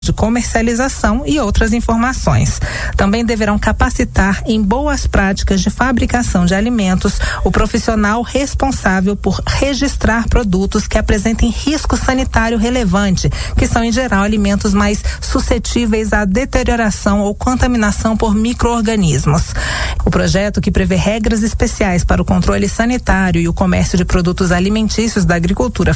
de comercialização e outras informações. Também deverão capacitar em boas práticas de fabricação de alimentos o profissional responsável por registrar produtos que apresentem risco sanitário relevante, que são em geral alimentos mais suscetíveis à deterioração ou contaminação por micro-organismos. O projeto, que prevê regras especiais para o controle sanitário e o comércio de produtos alimentícios da agricultura